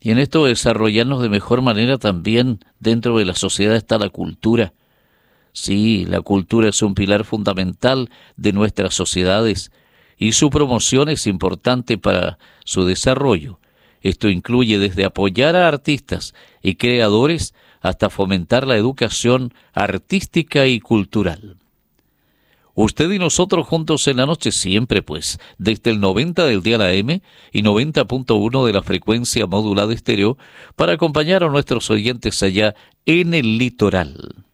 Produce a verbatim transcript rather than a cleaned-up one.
Y en esto de desarrollarnos de mejor manera también dentro de la sociedad está la cultura. Sí, la cultura es un pilar fundamental de nuestras sociedades y su promoción es importante para su desarrollo. Esto incluye desde apoyar a artistas y creadores hasta fomentar la educación artística y cultural. Usted y nosotros juntos en la noche siempre, pues, desde el noventa del dial A M y noventa punto uno de la frecuencia modulada estéreo para acompañar a nuestros oyentes allá en el litoral.